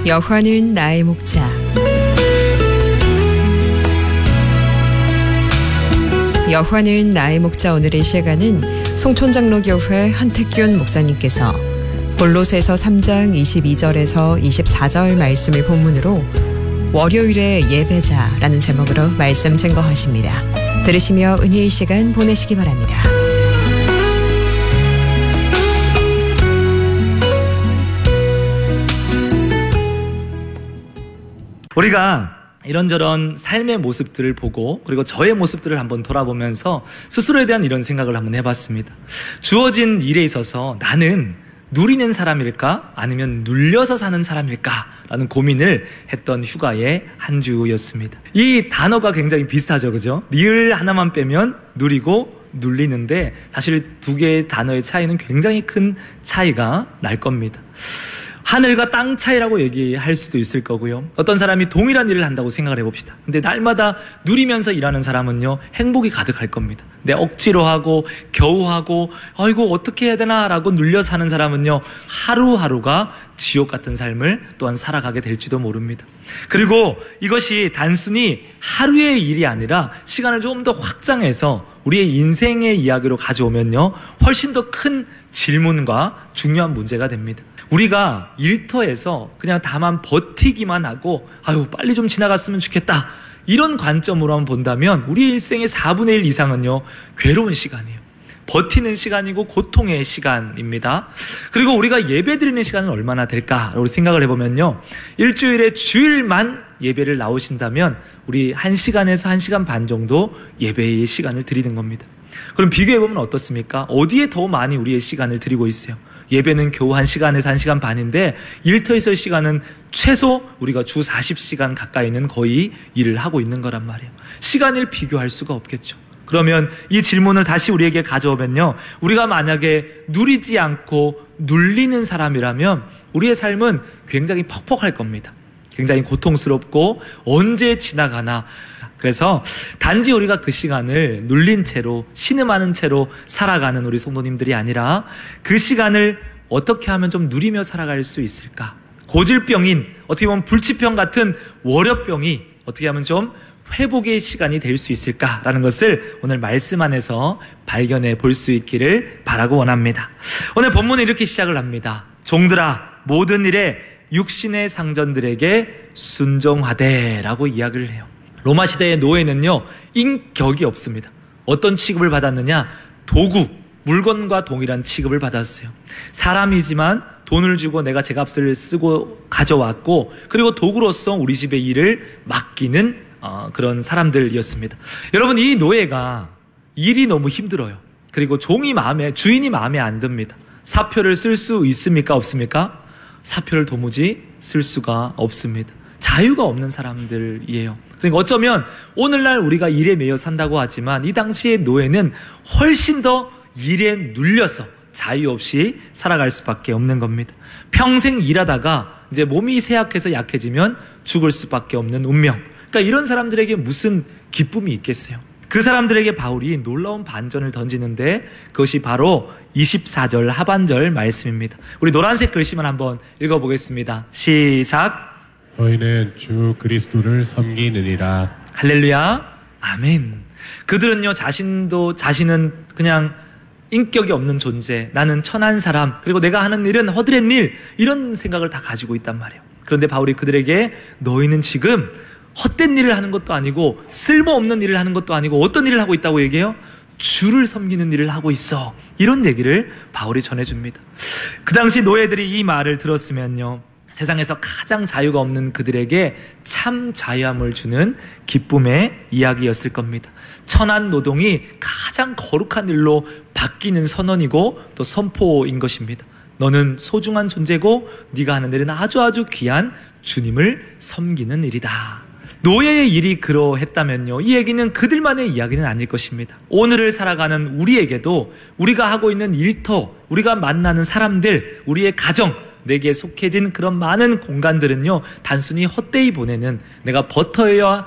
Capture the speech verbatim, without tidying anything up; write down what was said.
여호와는 나의 목자. 여호와는 나의 목자. 오늘의 시간은 송촌장로교회 한택균 목사님께서 골로새서 삼 장 이십이 절에서 이십사 절 말씀을 본문으로 월요일의 예배자라는 제목으로 말씀 증거하십니다. 들으시며 은혜의 시간 보내시기 바랍니다. 우리가 이런저런 삶의 모습들을 보고 그리고 저의 모습들을 한번 돌아보면서 스스로에 대한 이런 생각을 한번 해봤습니다. 주어진 일에 있어서 나는 누리는 사람일까? 아니면 눌려서 사는 사람일까? 라는 고민을 했던 휴가의 한 주였습니다. 이 단어가 굉장히 비슷하죠, 그죠? 리을 하나만 빼면 누리고 눌리는데 사실 두 개의 단어의 차이는 굉장히 큰 차이가 날 겁니다. 하늘과 땅 차이라고 얘기할 수도 있을 거고요. 어떤 사람이 동일한 일을 한다고 생각을 해봅시다. 근데 날마다 누리면서 일하는 사람은요, 행복이 가득할 겁니다. 근데 억지로 하고 겨우 하고 아이고 어떻게 해야 되나 라고 눌려서 사는 사람은요, 하루하루가 지옥 같은 삶을 또한 살아가게 될지도 모릅니다. 그리고 이것이 단순히 하루의 일이 아니라 시간을 좀 더 확장해서 우리의 인생의 이야기로 가져오면요, 훨씬 더 큰 질문과 중요한 문제가 됩니다. 우리가 일터에서 그냥 다만 버티기만 하고 아유 빨리 좀 지나갔으면 좋겠다, 이런 관점으로만 본다면 우리 일생의 사분의 일 이상은요, 괴로운 시간이에요. 버티는 시간이고 고통의 시간입니다. 그리고 우리가 예배 드리는 시간은 얼마나 될까라고 생각을 해보면요, 일주일에 주일만 예배를 나오신다면 우리 한 시간에서 한 시간 반 정도 예배의 시간을 드리는 겁니다. 그럼 비교해보면 어떻습니까? 어디에 더 많이 우리의 시간을 드리고 있어요? 예배는 겨우 한 시간에서 한 시간 반인데 일터에서의 시간은 최소 우리가 주 사십 시간 가까이는 거의 일을 하고 있는 거란 말이에요. 시간을 비교할 수가 없겠죠. 그러면 이 질문을 다시 우리에게 가져오면요, 우리가 만약에 누리지 않고 눌리는 사람이라면 우리의 삶은 굉장히 퍽퍽할 겁니다. 굉장히 고통스럽고 언제 지나가나. 그래서 단지 우리가 그 시간을 눌린 채로 신음하는 채로 살아가는 우리 성도님들이 아니라 그 시간을 어떻게 하면 좀 누리며 살아갈 수 있을까? 고질병인, 어떻게 보면 불치병 같은 월요병이 어떻게 하면 좀 회복의 시간이 될 수 있을까라는 것을 오늘 말씀 안에서 발견해 볼 수 있기를 바라고 원합니다. 오늘 본문은 이렇게 시작을 합니다. 종들아, 모든 일에 육신의 상전들에게 순종하되라고 이야기를 해요. 로마 시대의 노예는요, 인격이 없습니다. 어떤 취급을 받았느냐? 도구, 물건과 동일한 취급을 받았어요. 사람이지만 돈을 주고 내가 제값을 쓰고 가져왔고, 그리고 도구로서 우리 집의 일을 맡기는 어, 그런 사람들이었습니다. 여러분, 이 노예가 일이 너무 힘들어요. 그리고 종이 마음에, 주인이 마음에 안 듭니다. 사표를 쓸 수 있습니까? 없습니까? 사표를 도무지 쓸 수가 없습니다. 자유가 없는 사람들이에요. 그러니까 어쩌면 오늘날 우리가 일에 매여 산다고 하지만 이 당시의 노예는 훨씬 더 일에 눌려서 자유 없이 살아갈 수밖에 없는 겁니다. 평생 일하다가 이제 몸이 쇠약해서 약해지면 죽을 수밖에 없는 운명. 그러니까 이런 사람들에게 무슨 기쁨이 있겠어요? 그 사람들에게 바울이 놀라운 반전을 던지는데 그것이 바로 이십사 절 하반절 말씀입니다. 우리 노란색 글씨만 한번 읽어보겠습니다. 시작. 너희는 주 그리스도를 섬기느니라. 할렐루야. 아멘. 그들은요, 자신도 자신은 그냥 인격이 없는 존재, 나는 천한 사람, 그리고 내가 하는 일은 허드렛 일, 이런 생각을 다 가지고 있단 말이에요. 그런데 바울이 그들에게 너희는 지금 헛된 일을 하는 것도 아니고 쓸모없는 일을 하는 것도 아니고 어떤 일을 하고 있다고 얘기해요? 주를 섬기는 일을 하고 있어, 이런 얘기를 바울이 전해줍니다. 그 당시 노예들이 이 말을 들었으면요, 세상에서 가장 자유가 없는 그들에게 참 자유함을 주는 기쁨의 이야기였을 겁니다. 천한 노동이 가장 거룩한 일로 바뀌는 선언이고 또 선포인 것입니다. 너는 소중한 존재고 네가 하는 일은 아주 아주 귀한 주님을 섬기는 일이다. 노예의 일이 그러했다면요, 이 얘기는 그들만의 이야기는 아닐 것입니다. 오늘을 살아가는 우리에게도 우리가 하고 있는 일터, 우리가 만나는 사람들, 우리의 가정, 내게 속해진 그런 많은 공간들은요, 단순히 헛되이 보내는, 내가 버텨야